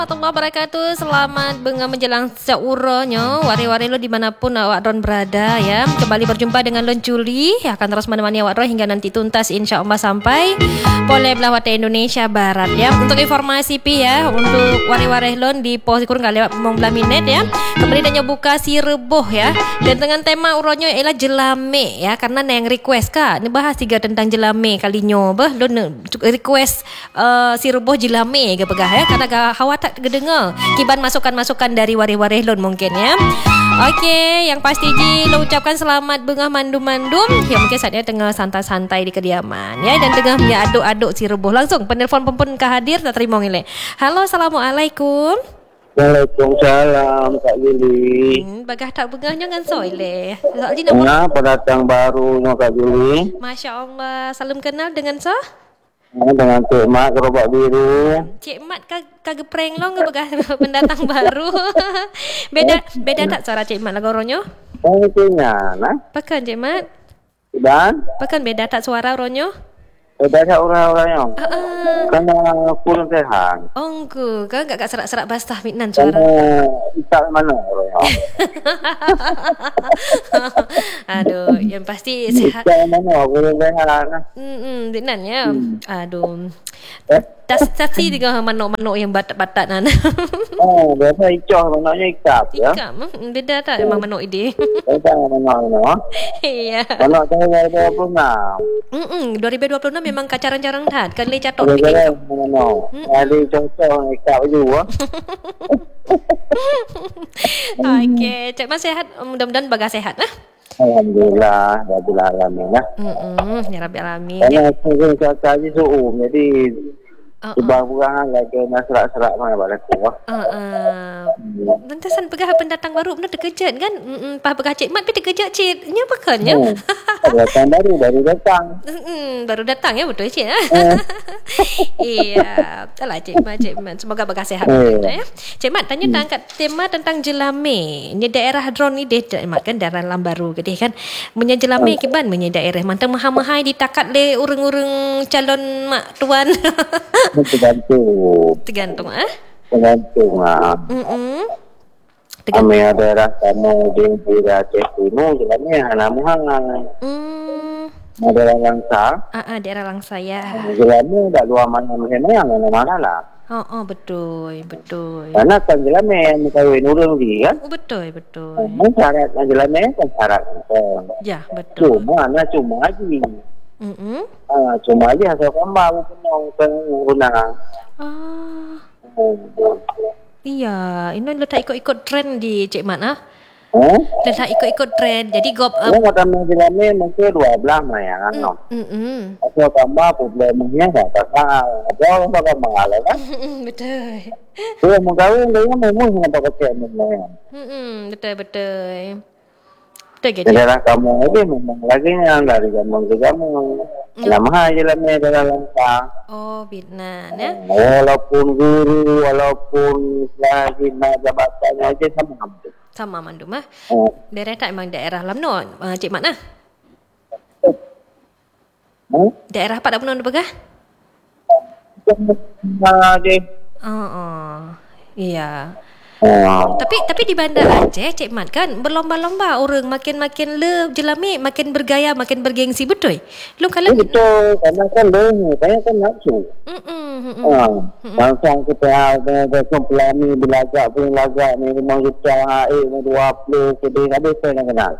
Warahmatullahi wabarakatuh. Selamat menjelang seuranya wari-wari lo dimanapun awak Ron berada ya. Kembali berjumpa dengan Lon Juli yang akan terus menemani awak Ron hingga nanti tuntas insya-Allah sampai boleh belah wate Indonesia Barat ya. Untuk informasi pi ya, untuk wari-wari Lon di pos kurang kali lewat 15 minit ya. Kembali dan buka si reboh ya. Dan dengan tema uronyo ialah jelame ya, karena yang request kak ni bahas tiga tentang jelame kalinyo bah Lon request si reboh jelame ke pegah ya, karena hawa tak kedengar kiban masukan-masukan dari wari-wari Lon mungkin ya. Okey, yang pasti Ji lo ucapkan selamat bengah mandum-mandum ya, mungkin saatnya tengah santai-santai di kediaman ya, dan tengah punya aduk-aduk si reboh. Langsung penelpon pun ke hadir tak terima ngile. Halo, assalamualaikum. Waalaikumsalam Kak Juli. Bagah tak bengahnya kan soile. Soalnya Kenapa pendatang baru Kak Juli? Masya Allah, salam kenal dengan so? Dengan Cik Mat Gerobak Biru. Cik Mat kagak prank lo ngebegah pendatang baru. beda tak suara Cik Mat lagoronyo? Mungkinnya, nah. Pakan Cik Mat? Dan? Pakan beda tak suara ronyo? Beda orang-orangnya. Karena kurang sehat. Ongku, kan gak serak-serak bastah mitnan suara. Tak mana orangnya? Aduh, yang pasti sehat. Tak mana kurang sehat. Mitnan ya. Aduh. Tasi dengan manuk-manuk yang batak-batak nan. Biasa icoh manuknya ikap ya. Ikap, beda tak memang manuk ide. Beda manuk. Iya. Manuk tahun 2026. 2026 memang kacaran-jarang dah. Kan le catok pikir. Ada cocok ikap juga. Okey, Cik Mas sehat, mudah-mudahan bagas sehat lah. Alhamdulillah, Rabbil Alamin lah. Ya Rabbil Alamin. Karena sering cuaca je suhu, jadi sebab-sebab lagi nak serak-serak mana balik kuah. Lantasan pegah pendatang baru benar terkejut kan? Pegah Cik Mat tapi terkejut Cik. Nya pakannya. Datang baru datang. Baru datang ya, betul Cik. Iya. Alah Cik Mat. Semoga bagas sehat ya. Cik Mat tanya angkat tema tentang jelame. Ni daerah drone ni dia Cik Mat kan daerah Lambaru gede kan. Punya jelame kiban punya daerah mantang mahal-mahal ditakat le urang-urang calon mak tuan. Tergantung ah. Kami ada rasa mau di Aceh Kuno jalannya Hanamuhang. Daerah Langsa. Daerah Langsa ya. Jalannya tak luar mana lah. Betul. Karena kan jalannya kawin urang di kan. Betul. Syarat jalannya kan syarat. Ya, betul. Cuma lagi. Cuma aja hasil kambang penuh penggunaan. Iya, ini letak ikut-ikut trend di Cik Mat letak ikut-ikut trend. Jadi gop kata menjelaskan mungkin 12 maya kan. Hasil kambang problemnya tak pasal. Apa bakal mengalah kan? Betul. Dia mengkawin dia memang hendak kecil memang. Betul. Daerah kamu ini memang lagi yang dari kampung ke kamu. Lama jalannya daerah Langsa. Bitnan ya. Walaupun guru, walaupun lagi jabatannya aja sama mandum daerah tak memang daerah Lamnon Cik Mat daerah apa tak pernah bergah? Iya. Tapi di Bandar Aceh Cik Mat kan berlomba-lomba orang makin le jelami makin bergaya makin bergengsi betul. Lu kalau betul karena kan banyak kan nafsu. Langsung kita ada kompilasi belajar pun lagak ni memang kita ni 20 kedai habis saya nak kenal.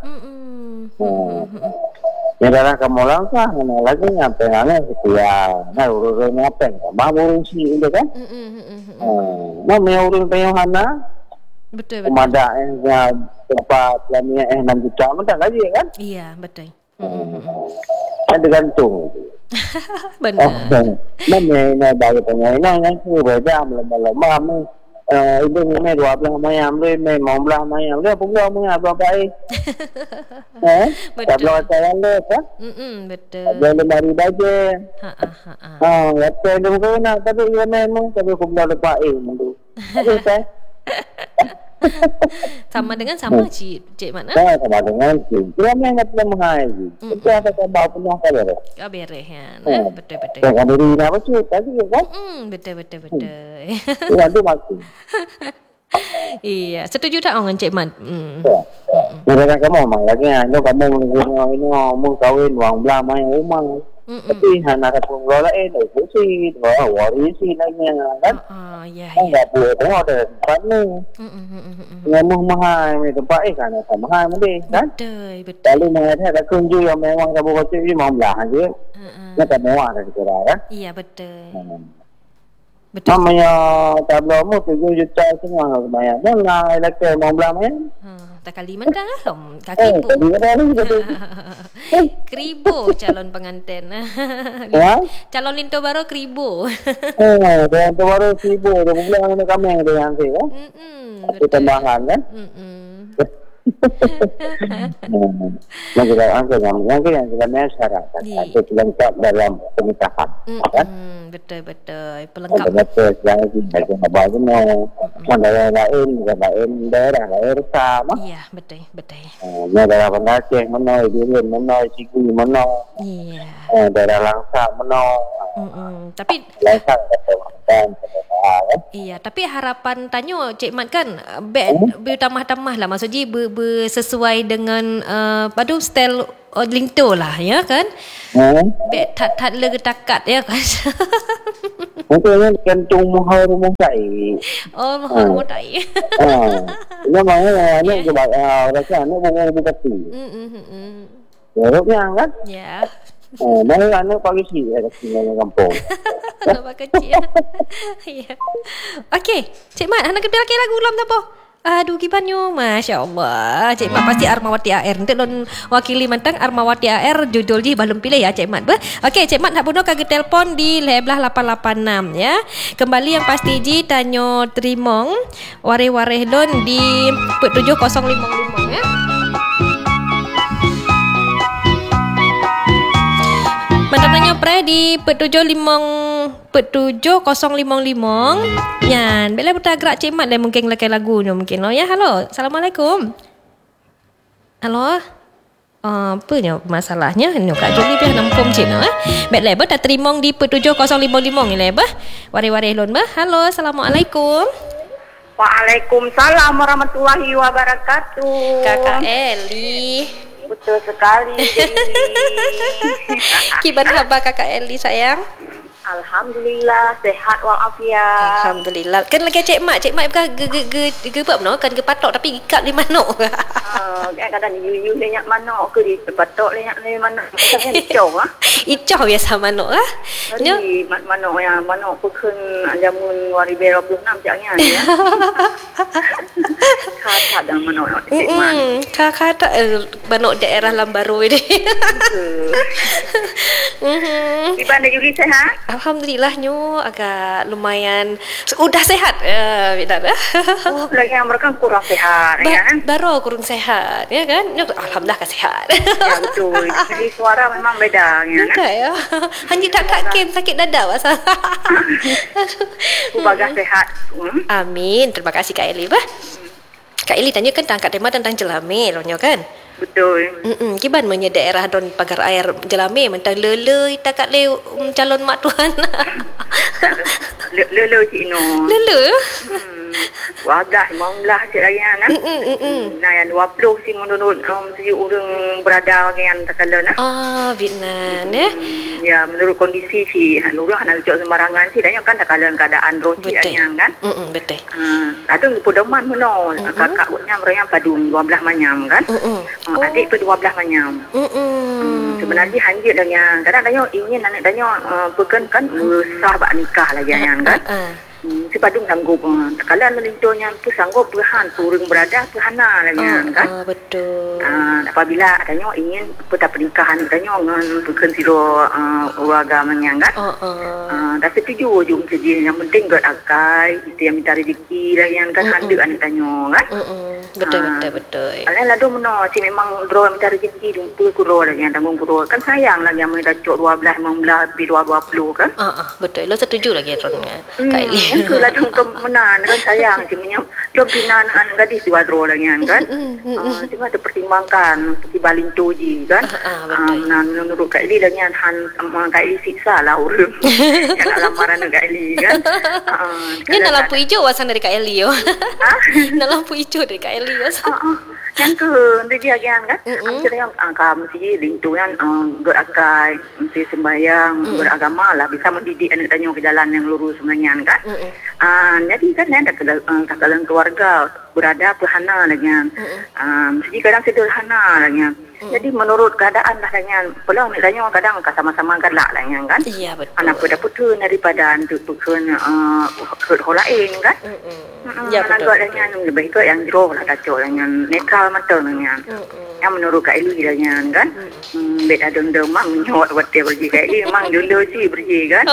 Ya darah kamu langsung lagi nyampe ana setia. Nah urus ngapain? Baru si itu kan. Mau urus penyuhana. Betul. Ada tempat lamanya 6 juta mendak lagi kan? Iya, betul. Tergantung. Benar. Mana bagi penyanyi yang berbeda lama-lama ibu ni 12 mayam dia mau belah mayam dia pun dia punya apa tak belah saya le kan betul dia lemari baju lepas dia nak tapi dia memang tapi pun dah lepas mundur Sama dengan sama Cik Mat. Sama dengan Cik. Kira yang nak mahal je. Itu ada kabar penuh kali. Beres kan. Betul. Kan diri nak baca tadi kan? Betul. Ya, tu maksud. Iya, setuju tak dengan Cik Mat? Mereka kamu memang lagi kamu menunggu ini mau kawin uang belah main rumah. Tapi anak aku lain pusing, worry sih lagi kan? Ya. Enggak boleh tengok ada tempat ni. Memang mahal ni tempat kan mahal mesti kan? Betul. Lalu ada kunju yang memang kamu baca ni mau belah je. Nak tak mewah dah kira kan? Iya betul. Namanya tablo mu 7 juta semua bayar. Mana lelaki mau belah main? Tak kali mentang lah kaki kribo calon pengantin. Calon linto baru kribo. Linto baru kribo. Dia bilang mana kami yang dia nanti kan? Itu tambahan kan? Lagi yang kita masyarakat itu pelengkap dalam pernikahan kan? Betul pelengkap betul lagi bagi abang mana lain daerah sama iya betul daerah Bandar mana Durian mana Cikgu mana daerah Langsa mana tapi Langsa iya, tapi harapan tanya Cik Mat kan bertambah-tambah lah maksudnya sesuai dengan padu style linto lah ya kan? Tak le takat ya kan? Mungkin gantung mahal rumah saya. Mahal rumah saya. Namanya ni sebab rasa ni bukan tu. Ya, kan? Ya. Mana anak pagi sih ada tinggal kampung. Nampak kecil. Ya. Okey, Cik Mat, anak kedua lagi lagu ulam tak apa? Aduh kibanyo, Masya Allah. Cik Mat pasti Armawati AR. Nanti lon wakili mantang Armawati AR judul je belum pilih ya Cik Mat. Okey, Cik Mat nak bunuh kagak telefon di leblah 886 ya. Kembali yang pasti ji tanyo Trimong wareh-wareh lon di 7055 ya. Mantananya pre di 7055 Yan, bila buta gerak Cik Mat mungkin lakai lagunya mungkin lo ya. Halo, Assalamualaikum. Halo. Apa ni masalahnya? Ni Kak Juli dia nampung Cik no Bet lebar tak terimong di 7055 ni lebar. Wari-wari lon bah. Halo, Assalamualaikum. Waalaikumsalam warahmatullahi wabarakatuh. Kakak Eli. Betul sekali. Gimana khabar Kakak Eli sayang? Alhamdulillah sehat walafiat. Alhamdulillah. Kan lagi Cik Mat gebab no kan gepatok tapi gikat di manok. Kadang-kadang you lenyak manok ke di gepatok lenyak manok. Macam icau ah. Icau biasa manok ah. Jadi manok yang manok pekun jamun wari 26 jaknya ya. Kata dah manok Cik Mat. Kata manok daerah Lambaru ini. Iban Juli sehat? Alhamdulillah nyu agak lumayan sudah sehat bidar. Lagi yang mereka kurang sehat ya kan? Baru kurang sehat ya kan? Alhamdulillah sehat. Ya betul. Jadi suara memang beda ya kan? Ya. Hanya tak kem sakit dada masa. Bagas sehat. Amin. Terima kasih Kak Eli bah. Kak Eli tanya kan tangkat tema tentang jelame lonyo kan? Betul. Kiban menye daerah don pagar air jelame mentang lele takat le calon mak tuan. Lele cino. Lele. Wadah maulah cik layan nah. Nah yang 20 si menurut si urang berada yang takala nah. Vietnam ya. Ya menurut kondisi si Nurul nak ucap sembarangan si dan kan takala keadaan roci yang kan. Betul. Ada pedoman meno kakak punya mereka padu 12 manyam kan. Adik pun 12 manyam. Sebenarnya hanya dengan kadang-kadang ingin anak tanya pegan kan sah bak nikah lagi yang kan. Sepadung sanggup tekalan melintonya tu sanggup berhan turun berada ke hana lagi kan. Betul. Apabila tanya ingin peta pernikahan tanya dengan bukan siro warga menyang kan. Dah setuju ujung saja yang penting buat akai itu yang minta rezeki lagi kan handuk anak tanya kan. Betul. Alah lado meno si memang draw minta rezeki jumpa kuro lagi yang tanggung kuro kan sayang lagi yang mereka cok 12 15 lebih 20 kan. Betul. Lo setuju lagi Ron Kak Eli. Yang tu lah contoh menan kan sayang cimanya jom pinan anak gadis di wadro lagi kan. Cuma ada pertimbangkan seperti baling toji kan. Menurut Kak Eli lagi han Kak Eli siksa lah orang. Yang lamaran Kak Eli kan. Ini nak lampu hijau wasan dari Kak Eli yo. Nak lampu hijau dari Kak Eli yo. Yang tu dia gian kan. Maksudnya mesti lintu yang beragai, mesti sembahyang, beragama lah bisa mendidik anak tanya ke jalan yang lurus sebenarnya kan. Jadi kan ada dalam keluarga berada perhana dengan mesti kadang sederhana dengan. Jadi menurut keadaan lah dengan pulang ni tanya kadang sama-sama galak lah kan. Iya betul. Anak pada putus daripada untuk bukan hal lain kan. Ya betul. Dengan lebih ke yang jauh lah kacau dengan netral mata dengan. Yang menurut Kak Eli dengan kan. Beda denda mak menyot wate berji Kak Eli memang denda si berji kan.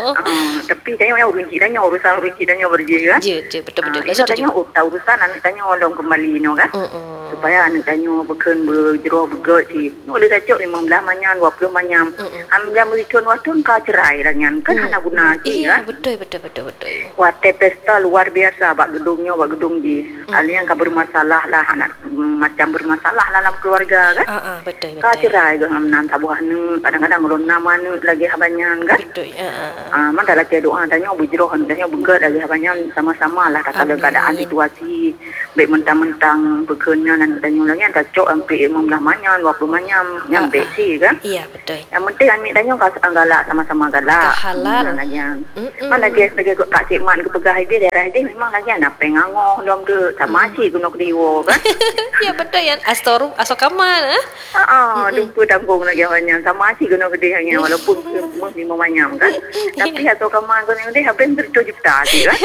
Tapi tanya yang urusan tanya urusan tanya berji kan. Ya betul-betul. Tanya urusan anak tanya orang kembali no kan. Supaya anak tanya bukan berjeroh bergerak si. Boleh kacau 15 manyam 20 manyam. Ambil mericun waktu kau cerai dengan kan anak guna si kan. Betul. Wate pesta luar biasa bak gedungnya bak gedung di. Alian kau bermasalah lah anak macam bermasalah dalam keluarga kan. Betul. Kau cerai dengan menantak buah ni kadang-kadang belum nama ni lagi habanyan kan. Betul. Mana dah doa tanya berjeroh tanya bergerak lagi habanyan sama-sama lah kata keadaan situasi baik mentang-mentang bekerja dan tanya lagi kacau sampai 15 manyam 20 manyam yang besi kan. Iya betul. Yang penting ambil tanya kau galak sama-sama galak. Halal. Mana lagi Kak Cik Mat ke pegah dia daerah dia memang lagi nak pengangoh dalam tu sama si guna kediwo kan. Ya betul yang asokaman lupa tanggung lagi banyak sama si guna kedihnya walaupun semua 5 manyam kan. Tapi asokaman guna dia habis 7 juta si kan.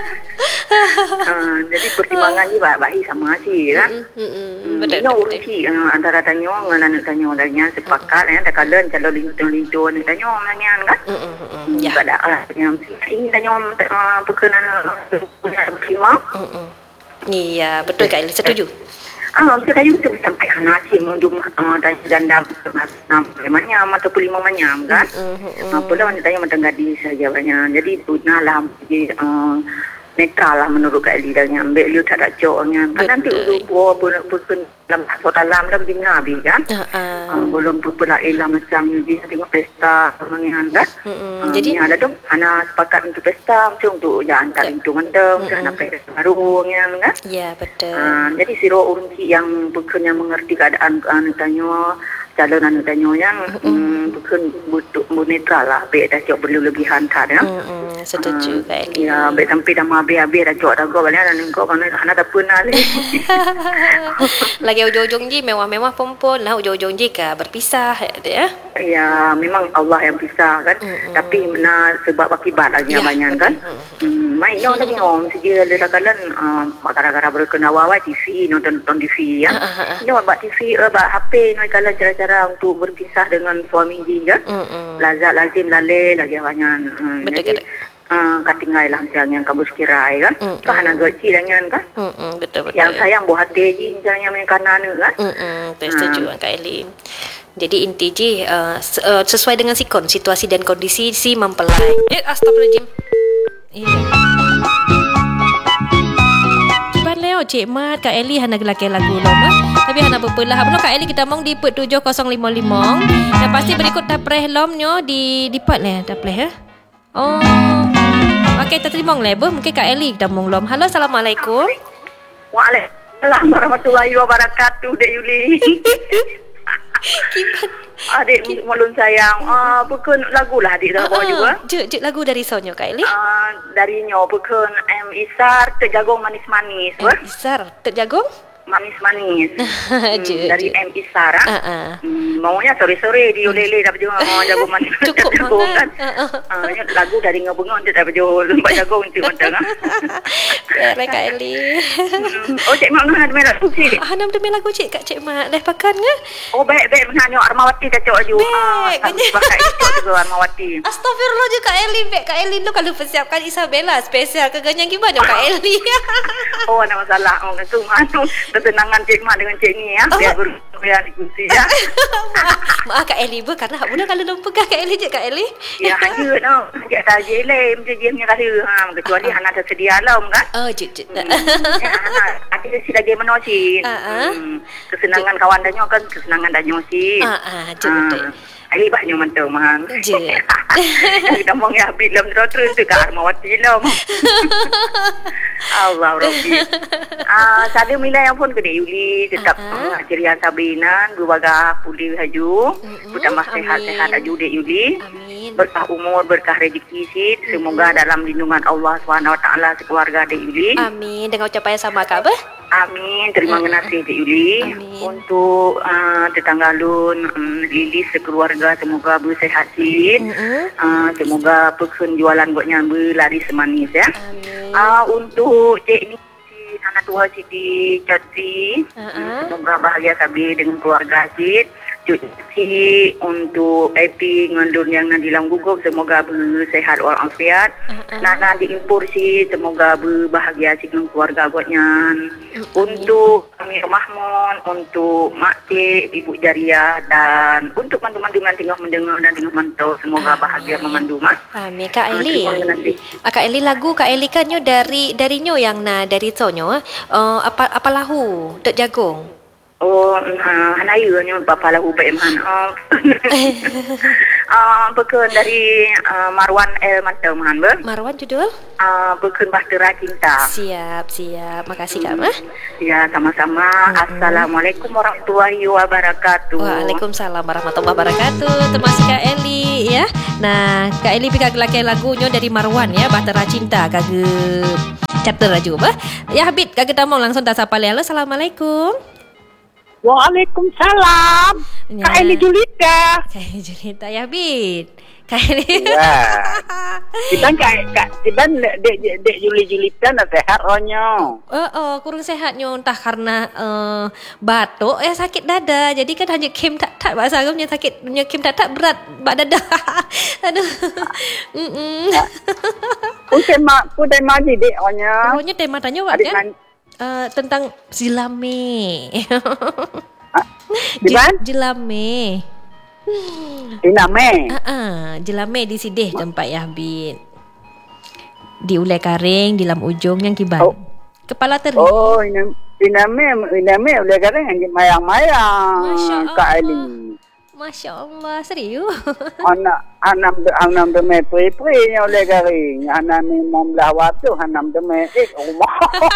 Jadi pertimbangan ni baik sama si kan. Betul. Urusi antara tanya dengan anak tanya lagi sepakat ya tak kalian kalau lintu anak tanya lagi kan. Ya ada lah yang ini tanya berkenan berkimak. Iya betul Kak Eli setuju. Kita juga sampai nasi mendung tanya janda manyam atau 5 manyam kan. Pula wanita tanya macam gadis saja banyak. Jadi punah lah netral lah menurut Kak Eli dan ambil dia tak ada joknya. Kan nanti buah pun dalam dalam dah di Nabi kan. Belum pula elah macam ni tengok pesta mengian kan. Jadi ada tu anak sepakat untuk pesta macam untuk jalan tak lintung mendem anak pesta baru kan. Ya betul. Jadi siro urunci yang bukannya mengerti keadaan anak tanya calon anak tanya yang bukan butuh netral lah. Baik dah cok berlebihan tak ya. Setuju Kak Eli. Ya, baik sampai dah habis dah cok dah kau balik dan kau kan anak tak pernah lagi. Lagi ujung-ujung je mewah-mewah pompon lah ujung-ujung je ke berpisah ya. Ya, memang Allah yang pisah kan. Tapi benar sebab akibat lagi banyak kan. Main yang tadi om sejak lelakalan gara-gara berkena wawa TV nonton TV ya. Dia buat TV buat HP noi kalau cara-cara untuk berpisah dengan suami dia. Lazat lazim lalai lagi banyak. Jadi katinggai lah misalnya yang kamu sekirai kan. Anak kecil dengan kan. Betul. Yang sayang buat hati je misalnya main kanan kan. Setuju Kak Eli. Jadi inti je sesuai dengan situasi dan kondisi si mempelai. Astagfirullahaladzim. Kiban Leo Cik Mat Kak Eli hana gelak lagu lama. Tapi hana berpelah. Benar Kak Eli kita mong di put 7055. Yang pasti berikut tapreh lomnyo di part lah tapreh ya. Okey, kita terima label mungkin Kak Eli kita mong lom. Halo, assalamualaikum. Waalaikumsalam warahmatullahi wabarakatuh Dek Yuli. Adik mulun sayang. Bukan lagu lah adik dah bawa juga. Jek lagu dari Sonyo Kak Eli. Dari nyo bukan Isar terjagung manis-manis. Isar terjagung manis-manis. Dari Isar. Maunya sore-sore di Olele dah berjuang jagung manis. Cukup kan. Lagu dari ngabungan dia dah berjuang lembak jagung itu macam. Kak Eli. Cik Mak nak ada lagu cik. Hanam demi lagu cik Kak Cik Mak. Dah pakan ke? Baik menanya Armawati dah cok aju. Pakai itu juga Armawati. Astagfirullah je Kak Eli. Kak Eli lu kalau persiapkan Isabella spesial keganyang gimana Kak Eli? Ada masalah. Itu tenangan Cik Mak dengan Cik ni ya. Biar yang dikusi ya. Maaf Kak Eli karena hak muda kalau lupa Kak Eli je Kak Eli. Ya hanya no. Dia tak jelek macam dia punya kata kecuali anak tersedia alam kan. Oh je. Ada si lagi menosi. Kesenangan kawan danyo kan kesenangan danyo si. Je betul. Ai banyak mentau mang. Je. Kita mau ngambil dalam terus tu kat Armawati lam. Allah Rabbi. Saya mila yang pun kedai Yuli tetap cerian Sabrinan berbagai pulih haju. Bertambah sehat-sehat haju dek Yuli. Amin. Berkah umur, berkah rezeki sid. Semoga dalam lindungan Allah SWT sekeluarga dek Yuli. Amin. Dengan ucapan yang sama Kak Abah. Amin. Terima kasih Dek Yuli. Untuk tetangga Lun, Lilis sekeluarga semoga bersehat sid. Semoga penjualan buatnya berlari semanis ya. Untuk Cik ni anak tua Siti Catri, semoga bahagia sabi dengan keluarga sid. Cuci untuk Epi ngendun yang nanti dalam gugup semoga bersehat walafiat. Nana diimpur si semoga berbahagia si dengan keluarga buatnya. Untuk Amir Mahmud, untuk Mak Cik, Ibu Jariah dan untuk mandu-mandu yang tengah mendengar dan tengah mantau semoga bahagia memandu mas. Amin Kak Eli. Kak Eli lagu Kak Eli kan nyo dari nyo yang dari tonyo apa lahu dek jagung. Oh, hanaya ni bapa lahu baik man. Bekun dari Marwan El Mantau man ber. Marwan judul? Bekun Bahtera Cinta. Siap. Makasih Kak Mah. Ya, sama-sama. Assalamualaikum warahmatullahi wabarakatuh. Waalaikumsalam warahmatullahi wabarakatuh. Terima kasih Kak Eli ya. Nah, Kak Eli pikir lagunya dari Marwan ya, Bahtera Cinta kage chapter laju bah. Ya Habib kage tamong langsung tak sapa halo. Assalamualaikum. Waalaikumsalam. Ya. Kak Eli Julita. Kak Eli Julita ya Habib. Kak Eli. Ya. Kita dek Julita nak sehat rohnya. Kurang sehatnya entah karena batuk sakit dada. Jadi kan hanya kem tak bahasa Arabnya sakit punya kem tak berat bak dada. Aduh. Putih maji dek rohnya. Rohnya tema tanya wak kan? Tentang Jilame. Jilame. Jilame di sideh tempat ya Habib. Di ulai karing di dalam ujung yang kiban. Kepala teri. Oh, iname ulai karing yang mayang-mayang Kak Eli. Masya Allah, serius. Anam deme pui yang oleh garing. Anam membelah waktu, anam deme rumah.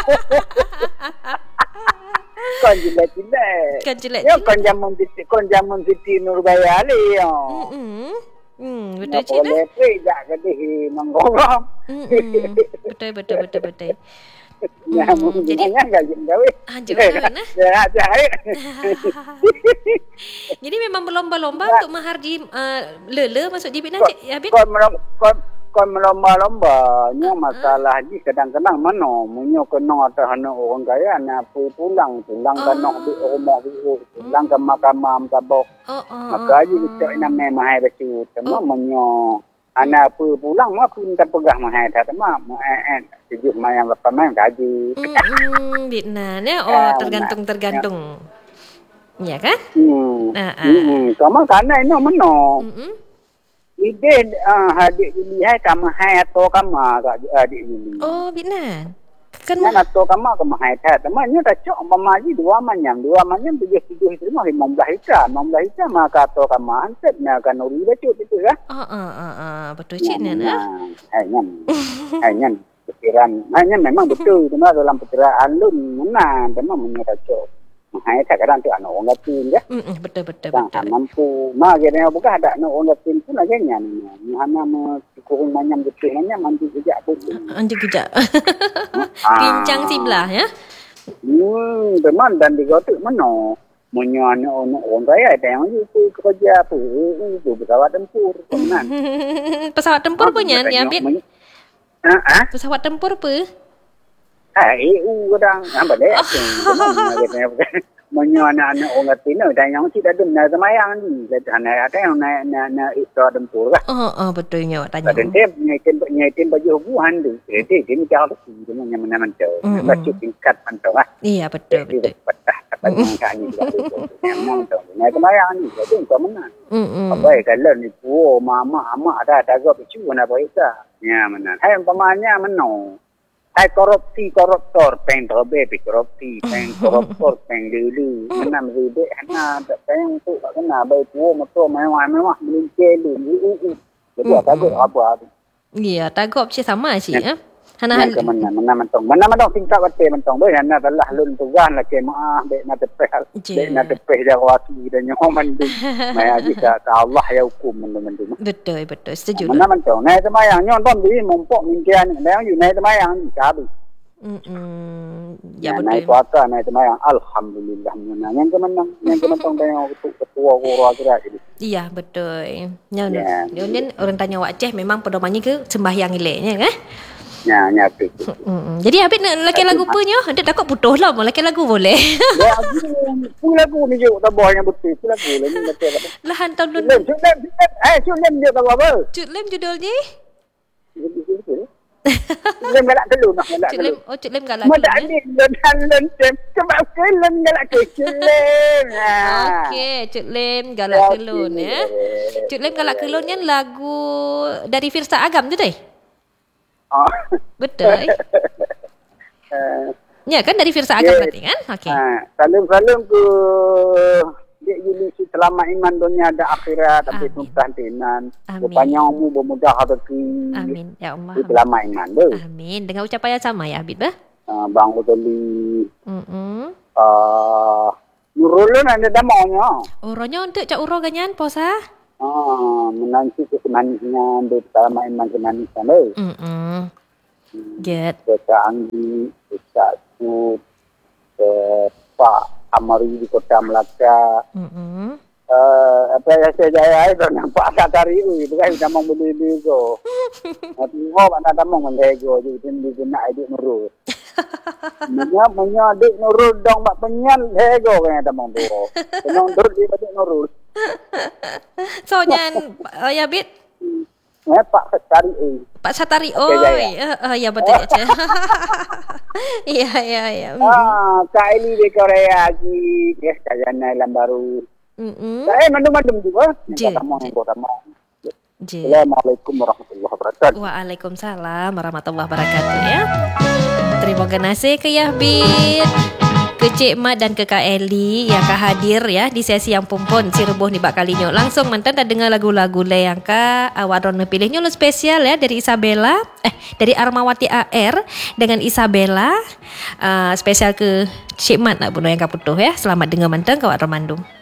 Kon jelek. Ya kon jamun siti Nurbaya Ali. Betul cik dah. Boleh pui jak kedih menggorong. Betul. Jadi gaji gawe. Jadi memang berlomba-lomba untuk mahar di lele masuk di Bina cik ya Habib. Kon melomba-lomba nya masalah ji kadang-kadang mano munyo kena atau orang kaya na pulang kena di rumah pulang ke mahkamah tabok. Maka ji kita ina memang ada tu temo munyo anak pulang mah pun tak pegah mahal dah mah sejuk mayang lepas main gaji. Bitnan ya. Tergantung. Ya kan? Sama karena ini mana? Ide hadik Juli kama hai atau kama adik Juli. Oh, Bitnan. Kan atau kama hai dah. Temannya dah cok mamaji dua manyam 7 itu mah 15 ita maka atau kama anset na kan uri becut itu ya. Betul cik Nan. Hanya pikiran. Hanya memang betul cuma dalam perkiraan lun mana memang menyerah cok. Hai tak kadang tu anak orang gatin ya. Betul. Mampu. Mak kena bukan ada anak orang gatin pun agaknya ni. Hanya kurung manyam betul hanya mandi kejap pun. Anjing kejap. Pincang sebelah ya. Teman dan di gotuk mana? Munyo anak orang kaya ada yang itu kerja apa? Itu pesawat tempur. Pesawat tempur punya ya Habib. Pesawat tempur apa? Kadang apa deh? Munyo anak-anak orang Tino dan yang tidak ada semayang ni. Anak ada yang nak itu tempur lah. Betulnya tanya. Dan dia nyaitin baju hubungan tu. Dia ni jauh lagi. Dia mana-mana tu. Baca tingkat pantau lah. Iya betul. Patah Bagi kat ni juga. Memang tu. Naik kemayang ni. Itu kau menang. Apa kalau ni puo mak dah gak picu nak baik dah. Ya menang. Hai umpamanya menang. Hai koruptor peng terbe korupsi peng koruptor peng dulu. Menang ribet hana tak peng tu tak kena baik puo motor mewah melincir dulu. Jadi takut apa. Ya, takut je sama sih ya. Hana mana mentong tingkat kate mentong be hana telah lun tugan la ke maah be na tepeh jawati dan nyoman di maya jika Allah ya hukum mendung betul setuju mana mentong nai semayang nyon pom di mumpok mingkian yang you nai semayang kabi ya betul nai puasa nai semayang alhamdulillah yang kemenang dengan ketua guru kira jadi iya betul nyon orang tanya wak Ceh memang pedomannya ke sembahyang ileknya kan. Ya, tu. Jadi habis nak laki lagu apa nyo? Ada takut putus lah, mau laki lagu boleh. Ya, lagu ni je tak boh yang betul. Lagu ni betul. Lah hantar dulu. Cutlem dia tahu apa? Cutlem judulnya? Cutlem galak telur nak galak telur. Cutlem galak telur. Mana ni len sebab kelen galak Cutlem. Okey, Cutlem galak telur ya. Cutlem galak telur ni lagu dari Firsa Agam tu deh. Betul. Ya kan dari Firsa Agam berarti kan? Okey. Salam ke dia jadi selamat iman dunia dan akhirat tapi tuntas tenan. Berpanjangmu bermudah rezeki. Amin ya Allah. Selamat iman tu. Amin. Dengan ucapan yang sama ya Habib dah. Bang Utoli. Nurulun ada damanya. Uronya untuk cak uro ganyan posa? Menanti kesemanisnya bersama iman kemanisan tu. Get. Kota Anggi, Kota Sud, Pak Amari di Kota Melaka. Apa yang saya jaya itu nampak sakari itu kan dah mau beli go. Tapi mana dah mau mendego jadi dia nak adik nurul. Menya adik nurul dong mak penyan hego kan dah mau tu. Penong dur di adik nurul. Soalnya ya Bit. Pak Satari Pak Satari ya betul ya. Ya. Kak Eli di Korea lagi ya kayaknya dalam baru. Saya mandum juga. Assalamualaikum warahmatullahi wabarakatuh. Waalaikumsalam warahmatullahi wabarakatuh ya. Terima kasih ke Yahbit, ke Cik Mat dan ke Kak Eli yang hadir ya di sesi yang pumpun si rebuh ni bak kalinya. Langsung mantan dah dengar lagu-lagu le yang ka awak ron pilihnya lo spesial ya dari Isabella dari Armawati AR dengan Isabella spesial ke Cik Mat nak bunuh yang ka putuh ya. Selamat dengar mantan ka awak ron mandum.